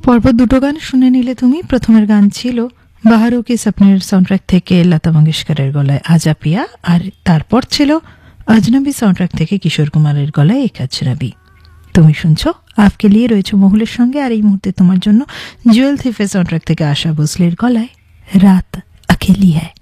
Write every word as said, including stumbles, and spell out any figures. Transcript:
পরপর দুটো গান শুনে নিলে তুমি। প্রথমের গান ছিল বাহারু কি স্বপ্নের সাউন্ডট্র্যাক থেকে লতা মঙ্গেশকরের গলায় আজা পিয়া, আর তারপর ছিল আজনবী সাউন্ডট্র্যাক থেকে কিশোর কুমারের গলায় এক আজনবী। তুমি শুনছো আপকে লিয়ে রয়েছে মহুলের সঙ্গে, আর এই মুহূর্তে তোমার জন্য জুয়েল থিফে সাউন্ডট্র্যাক থেকে আশা ভোসলের গলায় রাত আকেলি হ্যায়।